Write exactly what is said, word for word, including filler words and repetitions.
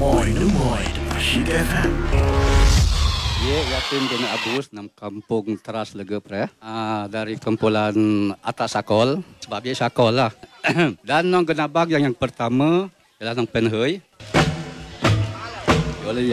Moin Moin Asyik F M. Ya, Yatin bin Abus nam kampung Teras Legep ya. Ah, dari kumpulan atas Sakol, sebab dia Sakol lah. Dan nong genabag yang yang pertama ialah nong Penhui. Oleh